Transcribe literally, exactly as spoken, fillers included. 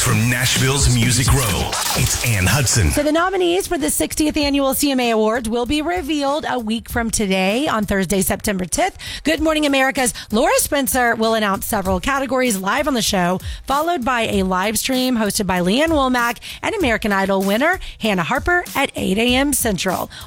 from Nashville's Music Row, it's Ann Hudson. So the nominees for the sixtieth Annual C M A Awards will be revealed a week from today on Thursday, September tenth. Good Morning America's Laura Spencer will announce several categories live on the show, followed by a live stream hosted by Leanne Womack and American Idol winner Hannah Harper at eight a.m. Central.